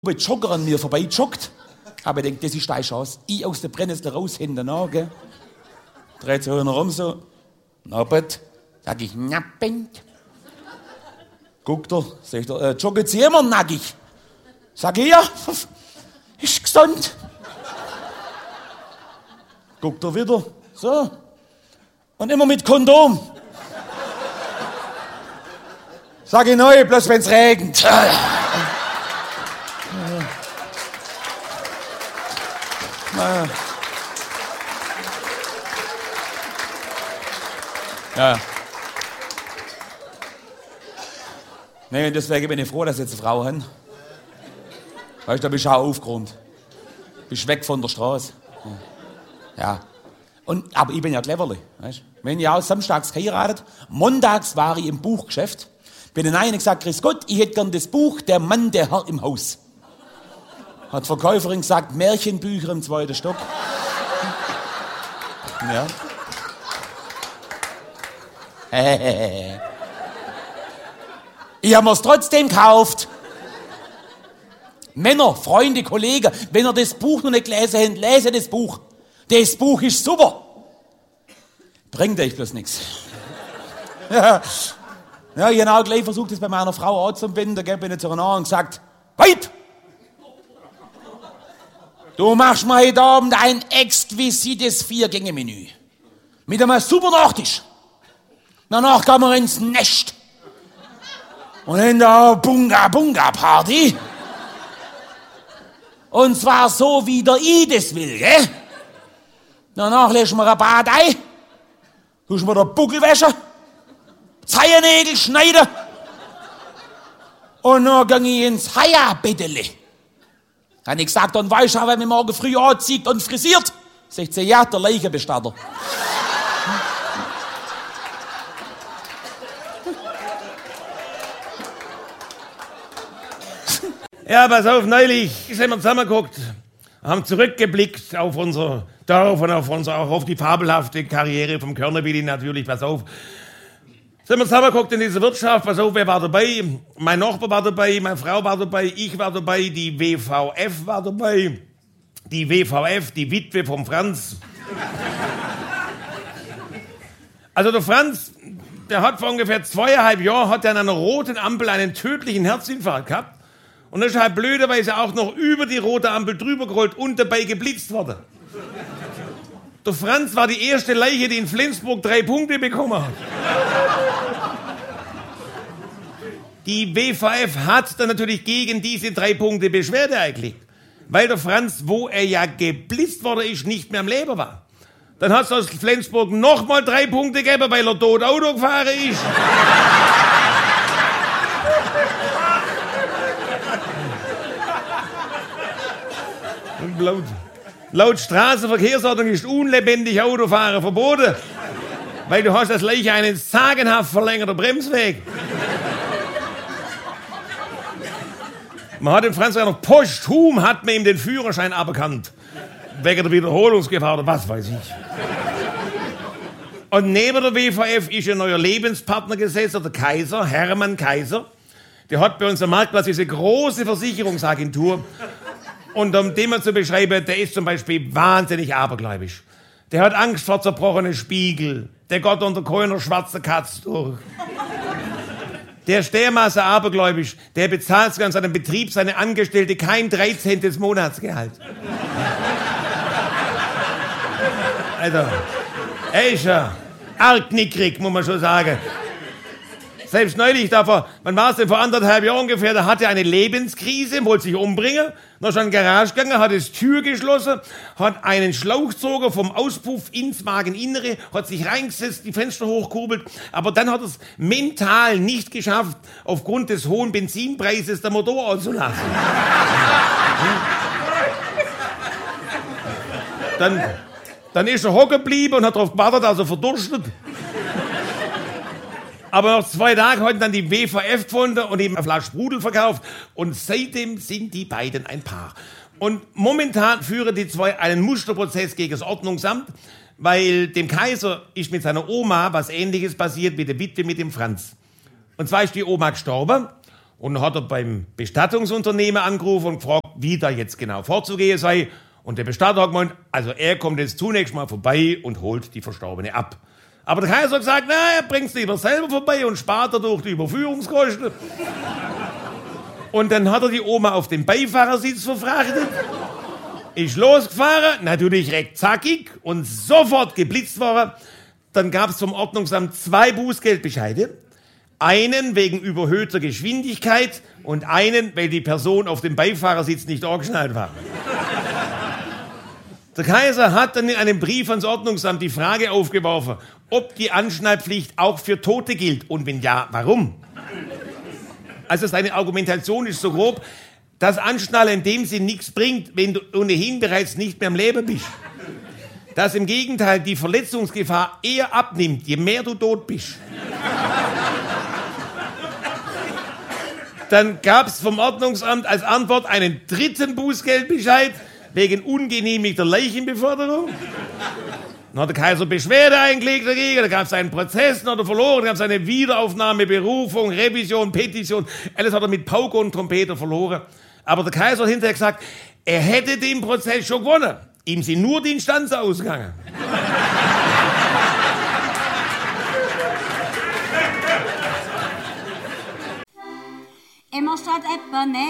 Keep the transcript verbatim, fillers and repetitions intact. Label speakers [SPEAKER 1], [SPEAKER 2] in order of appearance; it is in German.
[SPEAKER 1] Ein Jogger an mir vorbei joggt. Aber ich denke, das ist deine Chance. Ich aus der Brennnessel raus, hinten an, gell? Dreht sich einer rum so. Nappet. Sag ich, nappend. Guckt er, sagt er, äh, joggen Sie immer nackig? Sag ich, ja, ist gesund. Guckt er wieder, so. Und immer mit Kondom. Sag ich neu, bloß wenn's regnet. Ja. Ja. Nee, und deswegen bin ich froh, dass jetzt eine Frau haben. Weißt du, da bist du auch aufgeräumt. Bist weg von der Straße. Ja. Und, aber ich bin ja cleverli. Weißt du? Wenn ich auch samstags geheiratet, montags war ich im Buchgeschäft, bin dann rein und gesagt, Grüß Gott, ich hätte gern das Buch Der Mann, der Herr im Haus. Hat die Verkäuferin gesagt, Märchenbücher im zweiten Stock. Ja. Ich habe mir's trotzdem gekauft. Männer, Freunde, Kollegen, wenn ihr das Buch noch nicht gelesen habt, lese das Buch. Das Buch ist super. Bringt euch bloß nichts. Ja, ja, ich habe auch gleich versucht, das bei meiner Frau anzubinden. Da bin ich zu einer und gesagt, Weib! Du machst mir heute Abend ein exquisites Vier-Gänge-Menü. Mit einem super Nachtisch. Danach gehen wir ins Nest. Und in der Bunga-Bunga-Party. Und zwar so, wie der I das will, gell? Danach lässt mir ein Bad ein. Tust mir den Buckel waschen. Zehennägel schneiden. Und dann gehe ich ins Haia-Bettele. Habe ich gesagt, dann weißt du, wenn mich morgen früh anzieht und frisiert. Sagt sie, ja, der Leichenbestatter.
[SPEAKER 2] Ja, pass auf, neulich sind wir zusammengeguckt, haben zurückgeblickt auf unser Dorf und auf, unser, auch auf die fabelhafte Karriere vom Körnerwilli natürlich, pass auf. Sind wir zusammengeguckt in dieser Wirtschaft, pass auf, wer war dabei? Mein Nachbar war dabei, meine Frau war dabei, ich war dabei, die W V F war dabei, die W V F, die Witwe vom Franz. Also der Franz, der hat vor ungefähr zweieinhalb Jahren, hat er an einer roten Ampel einen tödlichen Herzinfarkt gehabt. Und dann ist er halt blöderweise auch noch über die rote Ampel drüber gerollt und dabei geblitzt worden. Der Franz war die erste Leiche, die in Flensburg drei Punkte bekommen hat. Die W V F hat dann natürlich gegen diese drei Punkte Beschwerde eingelegt. Weil der Franz, wo er ja geblitzt worden ist, nicht mehr am Leben war. Dann hat es aus Flensburg nochmal drei Punkte gegeben, weil er tot Auto gefahren ist. Und laut, laut Straßenverkehrsordnung ist unlebendig Autofahren verboten, weil du hast das gleiche einen sagenhaft verlängerten Bremsweg. Man hat dem Franz noch posthum hat man ihm den Führerschein aberkannt, wegen der Wiederholungsgefahr oder was weiß ich. Und neben der W V F ist ein neuer Lebenspartner gesessen, der Kaiser, Hermann Kaiser. Der hat bei uns am Marktplatz diese große Versicherungsagentur. Und um den mal zu beschreiben, der ist zum Beispiel wahnsinnig abergläubisch. Der hat Angst vor zerbrochenen Spiegel. Der geht unter keiner schwarzen Katz durch. Der ist dermaßen abergläubisch, der bezahlt sogar in seinem Betrieb seine Angestellte kein dreizehntes Monatsgehalt. Also, er ist ja arg knickrig, muss man schon sagen. Selbst neulich, davor, wann war es denn, vor anderthalb Jahren ungefähr, da hatte er eine Lebenskrise, wollte sich umbringen, dann ist er in die Garage gegangen, hat das Tür geschlossen, hat einen Schlauchzoger vom Auspuff ins Wageninnere, hat sich reingesetzt, die Fenster hochkurbelt, aber dann hat er es mental nicht geschafft, aufgrund des hohen Benzinpreises der Motor anzulassen. dann, dann ist er hocken geblieben und hat darauf gewartet, dass er verdurstet. Aber nach zwei Tagen hat dann die W V F gefunden und ihm eine Flasche Sprudel verkauft. Und seitdem sind die beiden ein Paar. Und momentan führen die zwei einen Musterprozess gegen das Ordnungsamt, weil dem Kaiser ist mit seiner Oma was Ähnliches passiert wie der Witwe mit dem Franz. Und zwar ist die Oma gestorben Und dann hat er beim Bestattungsunternehmen angerufen und gefragt, wie da jetzt genau vorzugehen sei. Und der Bestatter hat gemeint, also er kommt jetzt zunächst mal vorbei und holt die Verstorbene ab. Aber der Kaiser hat gesagt, na, er bringt's lieber selber vorbei und spart dadurch die Überführungskosten. Und dann hat er die Oma auf den Beifahrersitz verfrachtet, ist losgefahren, natürlich recht zackig und sofort geblitzt worden. Dann gab es vom Ordnungsamt zwei Bußgeldbescheide. Einen wegen überhöhter Geschwindigkeit und einen, weil die Person auf dem Beifahrersitz nicht angeschnallt war. Der Kaiser hat dann in einem Brief ans Ordnungsamt die Frage aufgeworfen, ob die Anschnallpflicht auch für Tote gilt und wenn ja, warum? Also seine Argumentation ist so grob, dass Anschnallen in dem Sinn nichts bringt, wenn du ohnehin bereits nicht mehr am Leben bist. Dass im Gegenteil die Verletzungsgefahr eher abnimmt, je mehr du tot bist. Dann gab es vom Ordnungsamt als Antwort einen dritten Bußgeldbescheid wegen ungenehmigter Leichenbeförderung. Dann hat der Kaiser Beschwerde eingelegt dagegen, da gab es einen Prozess, dann hat er verloren, dann gab es eine Wiederaufnahme, Berufung, Revision, Petition, alles hat er mit Pauke und Trompeter verloren. Aber der Kaiser hat hinterher gesagt, er hätte den Prozess schon gewonnen. Ihm sind nur die Instanzen ausgegangen.
[SPEAKER 3] Immer statt Epernay